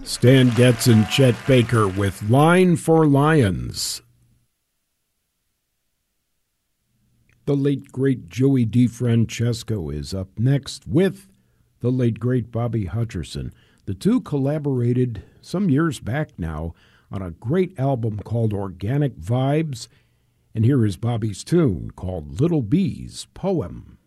Stan Getz and Chet Baker with Line for Lions. The late, great Joey DeFrancesco is up next with the late, great Bobby Hutcherson. The two collaborated some years back now on a great album called Organic Vibes, and here is Bobby's tune called Little Bee's Poem.